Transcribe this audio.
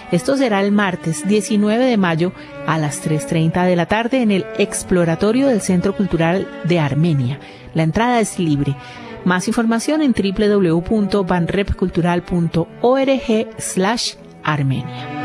Esto será el martes 19 de mayo a las 3:30 de la tarde en el exploratorio del Centro Cultural de Armenia. La entrada es libre. Más información en www.banrepcultural.org/Armenia.